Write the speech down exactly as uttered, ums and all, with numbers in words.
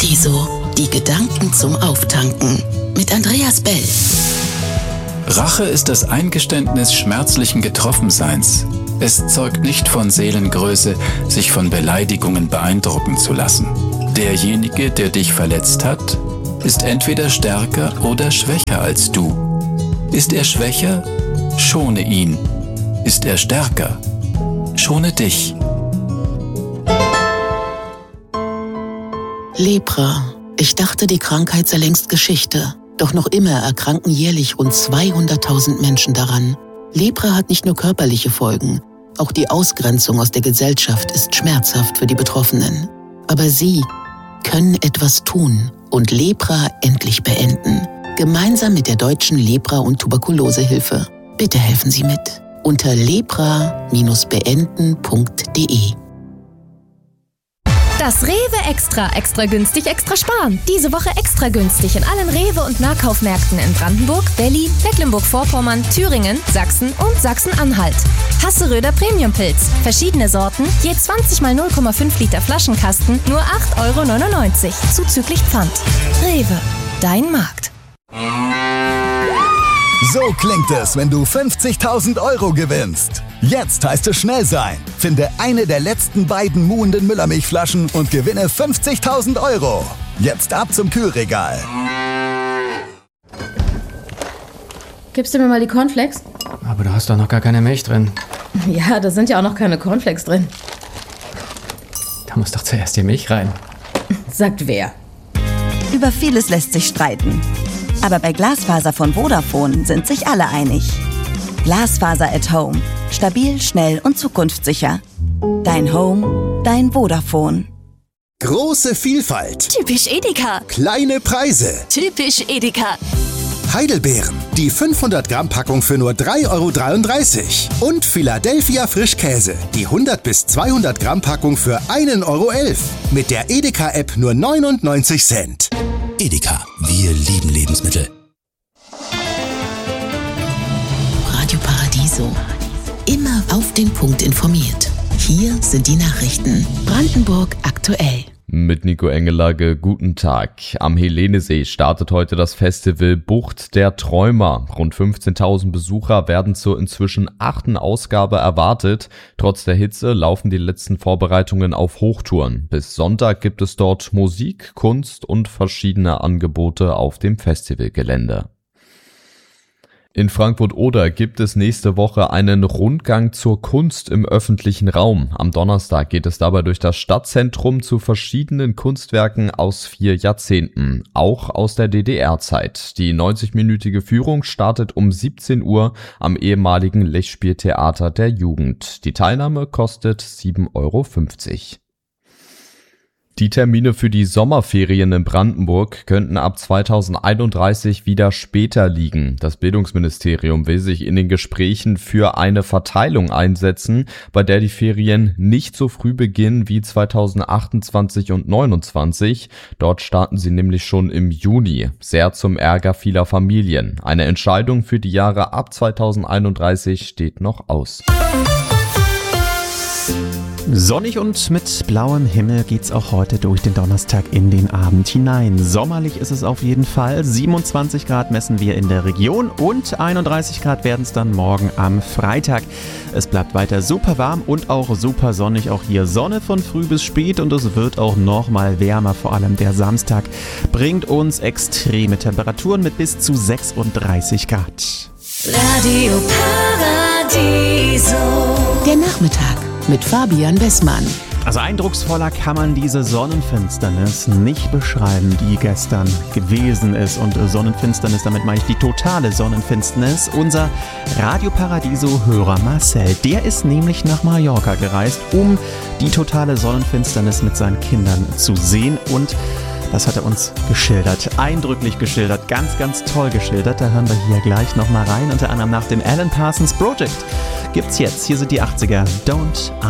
Paradiso. Die Gedanken zum Auftanken. Mit Andreas Bell. Rache ist das Eingeständnis schmerzlichen Getroffenseins. Es zeugt nicht von Seelengröße, sich von Beleidigungen beeindrucken zu lassen. Derjenige, der dich verletzt hat, ist entweder stärker oder schwächer als du. Ist er schwächer? Schone ihn. Ist er stärker? Schone dich. Lepra. Ich dachte, die Krankheit sei längst Geschichte. Doch noch immer erkranken jährlich rund zweihunderttausend Menschen daran. Lepra hat nicht nur körperliche Folgen. Auch die Ausgrenzung aus der Gesellschaft ist schmerzhaft für die Betroffenen. Aber Sie können etwas tun und Lepra endlich beenden. Gemeinsam mit der Deutschen Lepra- und Tuberkulosehilfe. Bitte helfen Sie mit. Unter lepra beenden punkt de. Das Rewe Extra, extra günstig, extra sparen. Diese Woche extra günstig in allen Rewe- und Nahkaufmärkten in Brandenburg, Berlin, Mecklenburg-Vorpommern, Thüringen, Sachsen und Sachsen-Anhalt. Hasseröder Premiumpilz. Verschiedene Sorten, je zwanzig mal null Komma fünf Liter Flaschenkasten, nur acht Euro neunundneunzig, zuzüglich Pfand. Rewe, dein Markt. So klingt es, wenn du fünfzigtausend Euro gewinnst. Jetzt heißt es schnell sein. Finde eine der letzten beiden muhenden Müllermilchflaschen und gewinne fünfzigtausend Euro. Jetzt ab zum Kühlregal. Gibst du mir mal die Cornflakes? Aber du hast doch noch gar keine Milch drin. Ja, da sind ja auch noch keine Cornflakes drin. Da muss doch zuerst die Milch rein. Sagt wer? Über vieles lässt sich streiten. Aber bei Glasfaser von Vodafone sind sich alle einig. Glasfaser at Home. Stabil, schnell und zukunftssicher. Dein Home, dein Vodafone. Große Vielfalt. Typisch Edeka. Kleine Preise. Typisch Edeka. Heidelbeeren. Die fünfhundert Gramm Packung für nur drei Euro dreiunddreißig. Und Philadelphia Frischkäse. Die hundert bis zweihundert Gramm Packung für ein Euro elf. Mit der Edeka-App nur neunundneunzig Cent. Edeka. Wir lieben Lebensmittel. Radio Paradiso. Immer auf den Punkt informiert. Hier sind die Nachrichten. Brandenburg aktuell. Mit Nico Engelage, guten Tag. Am Helenesee startet heute das Festival Bucht der Träumer. Rund fünfzehntausend Besucher werden zur inzwischen achten Ausgabe erwartet. Trotz der Hitze laufen die letzten Vorbereitungen auf Hochtouren. Bis Sonntag gibt es dort Musik, Kunst und verschiedene Angebote auf dem Festivalgelände. In Frankfurt-Oder gibt es nächste Woche einen Rundgang zur Kunst im öffentlichen Raum. Am Donnerstag geht es dabei durch das Stadtzentrum zu verschiedenen Kunstwerken aus vier Jahrzehnten, auch aus der D D R-Zeit. Die neunzig-minütige Führung startet um siebzehn Uhr am ehemaligen Lechspieltheater der Jugend. Die Teilnahme kostet sieben Euro fünfzig. Die Termine für die Sommerferien in Brandenburg könnten ab zweitausendeinunddreißig wieder später liegen. Das Bildungsministerium will sich in den Gesprächen für eine Verteilung einsetzen, bei der die Ferien nicht so früh beginnen wie zweitausendachtundzwanzig und neunundzwanzig. Dort starten sie nämlich schon im Juni, sehr zum Ärger vieler Familien. Eine Entscheidung für die Jahre ab zweitausendeinunddreißig steht noch aus. Sonnig und mit blauem Himmel geht's auch heute durch den Donnerstag in den Abend hinein. Sommerlich ist es auf jeden Fall. siebenundzwanzig Grad messen wir in der Region und einunddreißig Grad werden es dann morgen am Freitag. Es bleibt weiter super warm und auch super sonnig. Auch hier Sonne von früh bis spät und es wird auch noch mal wärmer. Vor allem der Samstag bringt uns extreme Temperaturen mit bis zu sechsunddreißig Grad. Radio Paradiso. Der Nachmittag mit Fabian Bessmann. Also eindrucksvoller kann man diese Sonnenfinsternis nicht beschreiben, die gestern gewesen ist. Und Sonnenfinsternis, damit meine ich die totale Sonnenfinsternis. Unser Radio Paradiso-Hörer Marcel, der ist nämlich nach Mallorca gereist, um die totale Sonnenfinsternis mit seinen Kindern zu sehen. Und das hat er uns geschildert, eindrücklich geschildert, ganz, ganz toll geschildert. Da hören wir hier gleich nochmal rein. Unter anderem nach dem Alan Parsons Project gibt's jetzt. Hier sind die achtziger. Don't